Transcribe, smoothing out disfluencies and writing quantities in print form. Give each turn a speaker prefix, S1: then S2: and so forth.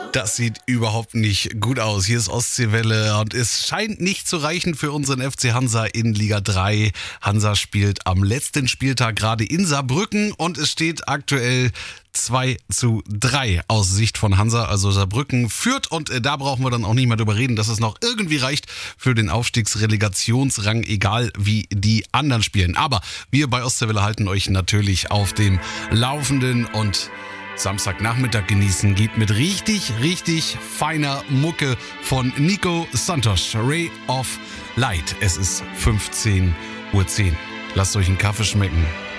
S1: Das sieht überhaupt nicht gut aus. Hier ist Ostseewelle und es scheint nicht zu reichen für unseren FC Hansa in Liga 3. Hansa spielt am letzten Spieltag gerade in Saarbrücken und es steht aktuell 2:3 aus Sicht von Hansa. Also Saarbrücken führt und da brauchen wir dann auch nicht mehr drüber reden, dass es noch irgendwie reicht für den Aufstiegsrelegationsrang, egal wie die anderen spielen. Aber wir bei Ostseewelle halten euch natürlich auf dem Laufenden und Samstagnachmittag genießen geht mit richtig feiner Mucke von Nico Santos, Ray of Light. Es ist 15:10 Uhr. Lasst euch einen Kaffee schmecken.